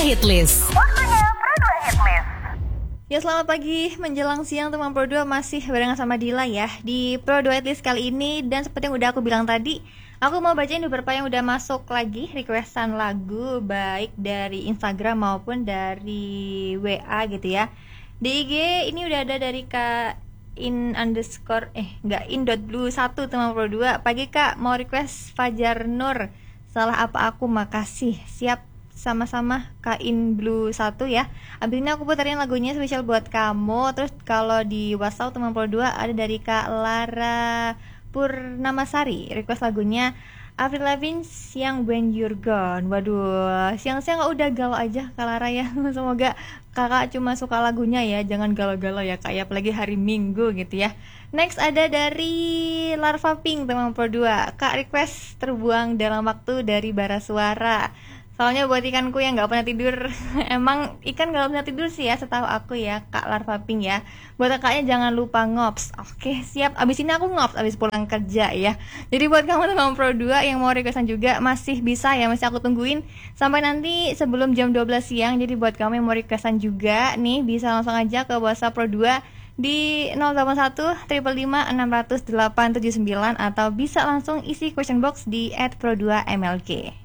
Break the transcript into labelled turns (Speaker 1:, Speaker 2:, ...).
Speaker 1: Hitlist.
Speaker 2: Ya, selamat pagi menjelang siang teman Pro 2, masih barengan sama Dila ya di Pro 2 Hitlist kali ini. Dan seperti yang udah aku bilang tadi, aku mau bacain beberapa yang udah masuk lagi requestan lagu, baik dari Instagram maupun dari WA gitu ya. Di IG ini udah ada dari Kak in_in.blue1 teman Pro 2. Pagi Kak, mau request Fajar Nur, salah apa aku, makasih. Siap, sama-sama Kain Blue 1 ya. Abis ini aku puterin lagunya spesial buat kamu. Terus kalau di WhatsApp teman Pro 2 ada dari Kak Lara Purnamasari, request lagunya Avril Lavigne yang When You're Gone. Waduh, siang-siang udah galau aja Kak Lara ya. Semoga kakak cuma suka lagunya ya, jangan galau-galau ya Kak ya, apalagi hari Minggu gitu ya. Next ada dari Larva Pink teman Pro 2, Kak request Terbuang Dalam Waktu dari Bara Suara. Soalnya buat ikanku yang gak pernah tidur. Emang ikan gak pernah tidur sih ya, setahu aku ya Kak Larva Pink ya. Buat kakaknya jangan lupa ngops. Oke siap, abis ini aku ngops abis pulang kerja ya. Jadi buat kamu teman Pro 2 yang mau requestan juga masih bisa ya, masih aku tungguin sampai nanti sebelum jam 12 siang. Jadi buat kamu yang mau requestan juga nih, bisa langsung aja ke WhatsApp Pro 2 di 081 555 600 879 atau bisa langsung isi question box di @pro2mlk.